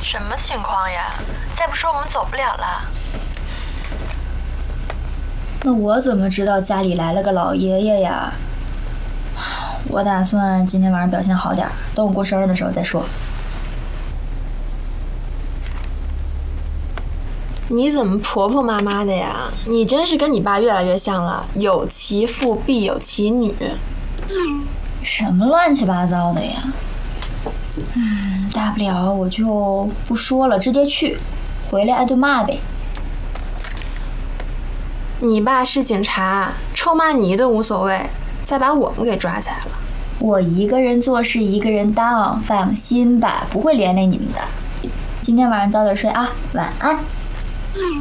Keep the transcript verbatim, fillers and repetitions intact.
什么情况呀？再不说我们走不了了。 那我怎么知道家里来了个老爷爷呀？我打算今天晚上表现好点，等我过生日的时候再说。 你怎么婆婆妈妈的呀？你真是跟你爸越来越像了，有其父必有其女。 什么乱七八糟的呀？嗯，大不了我就不说了，直接去，回来挨顿骂呗。 你爸是警察，臭骂你一顿无所谓，再把我们给抓起来了。 我一个人做事一个人当，放心吧，不会连累你们的。今天晚上早点睡啊，晚安。